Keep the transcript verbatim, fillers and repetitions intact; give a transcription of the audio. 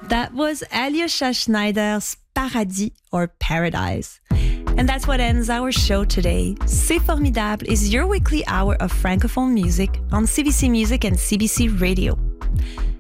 That was Alyosha Schneider's Paradis or Paradise. And that's what ends our show today. C'est Formidable is your weekly hour of Francophone music on C B C Music and C B C Radio.